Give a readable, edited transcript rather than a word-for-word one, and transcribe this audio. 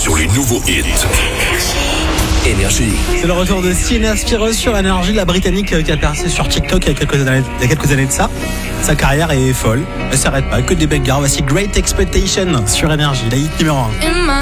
sur les nouveaux hits. Énergie. C'est le retour de Sina Spiros sur Énergie, la Britannique qui a percé sur TikTok il y a quelques années de ça. Sa carrière est folle, elle s'arrête pas, que des bangers. Voici Great Expectation sur Énergie, la hit numéro 1.